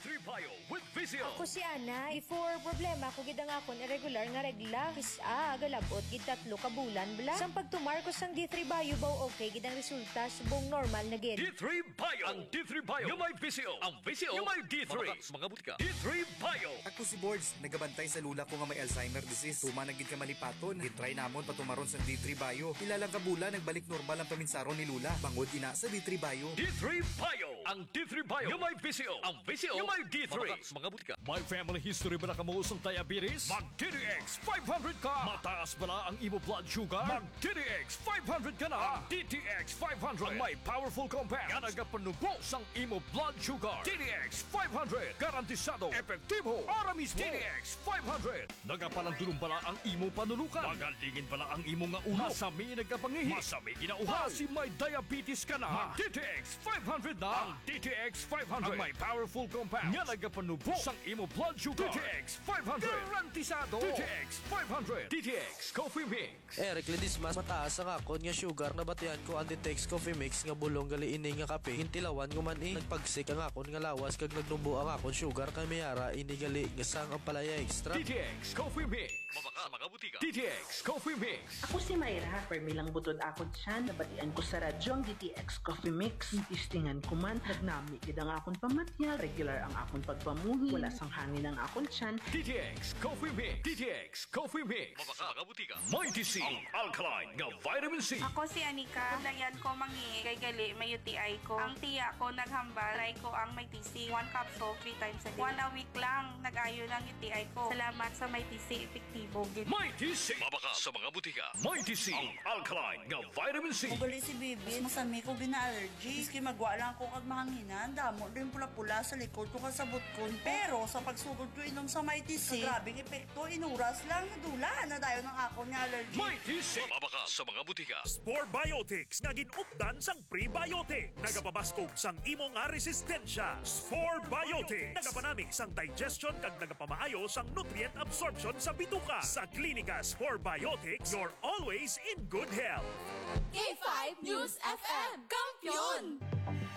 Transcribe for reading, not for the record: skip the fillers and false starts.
D3 Bio with Vizio. Ako si Ana, before problema ko gid ang akon irregular nga regla. Kisa galabot gid 3 ka bulan bla. Sang pagtumar ko sang D3 Bio baw okay gid ang resulta subong normal na gid. D3 Bio. Ang D3 Bio yung may Vizio. Ang Vizio yung may D3. Mga butika. D3 Bio. Ako si Boards, nagabantay sa lula ko nga may Alzheimer disease. Tuma na gid ka malipaton. Gitry namon patumaron sa D3 Bio. Ilalang kabula nagbalik normal ang paminsaron ni lula. Bangod ina sa D3 Bio. D3 Bio. Ang D3 Bio yung may Vizio. Ang Vizio yung may D3. Mga butika. May family history ba na kamuusong diabetes? Mag DTX 500 ka. Mataas ba ang imo blood sugar? Mag DTX 500 ka na. DTX 500 ang may powerful compounds nga nagapanubos ang imo blood sugar. DTX 500 garantisado epektibo para mismo. DTX 500 nagapalandulong bala ang imo panulukan. Magalingin bala ang imo nga ulo. Masami nagapangihi. Masami ginauhaw. Si may diabetes ka na. Mag DTX 500 na. Ang DTX 500 ang may powerful compounds nga nagapanubos ang imo blood sugar. DTX 500 garantisado. DTX 500 DTX Coffee Mix. Eric Ledismas, mataas ang akon nga sugar na batian ko ang DTX Coffee Mix nga bulong gali ini nga kape. Hintilawan ko man nagpagsik ang akon nga lawas kag nagnubo ang akon sugar kay mayara ini gali nga sang ang palaya extra. DTX Coffee Mix. Mabaka mga butika. DTX Coffee Mix. Ako si Mayra, permilang butod akon siya, nabatian ko sa radyo ang DTX Coffee Mix. Tistingan ko man, nagnami gid ang akon pamatyag, regular ang akon pagpamuhi, wala sang hangin ang akon tiyan. DTX Coffee Mix. DTX Coffee Mix. Mabaka mga butika. Mighty C. Ang alkaline nga vitamin C. Ako si Anika. Kundayan ko mangi kay gali may UTI ko. Ang tiya ko naghambal. Try ko ang may TC. 1 capsule 3 times a day. 1 a week lang nag-ayo ng UTI ko. Salamat sa may TC. Epektibo gid. Mighty C. Mabaka sa mga butika. Mighty C. Ang alkaline nga vitamin C. Ugali si Bibi, masami ko gina-allergy. Iski magwa lang ko kag mahanginan. Damo din pula-pula sa likod ko kasabot ko. Pero sa pagsugod ko inom sa Mighty C, grabing epekto, inuras lang, dula na dayo ng ako ni allergy. Mighty C. Mabaka sa mga butika. Spore Biotics nga ginupdan sang prebiotic. Nagapabaskog sang imo nga resistensya. Spore Biotics. Nagapanami sang digestion kag nagapamaayo sang nutrient absorption sa bituka. Sa klinika Spore Biotics, you're always in good health. K5 News FM. Kampiyon!